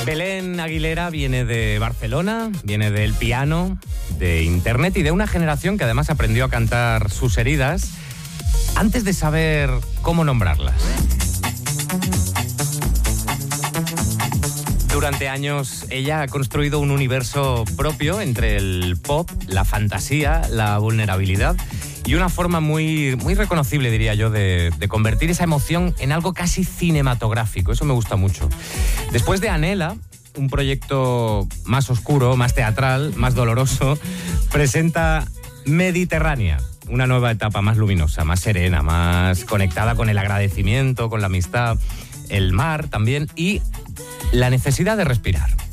Belén Aguilera viene de Barcelona, viene del piano, de internet y de una generación que además aprendió a cantar sus heridas antes de saber cómo nombrarlas. Durante años ella ha construido un universo propio entre el pop, la fantasía, la vulnerabilidad y una forma muy reconocible, diría yo, de convertir esa emoción en algo casi cinematográfico. Eso me gusta mucho. Después de Anhela, un proyecto más oscuro, más teatral, más doloroso, presenta Mediterránea, una nueva etapa más luminosa, más serena, más conectada con el agradecimiento, con la amistad, el mar también y la necesidad de respirar.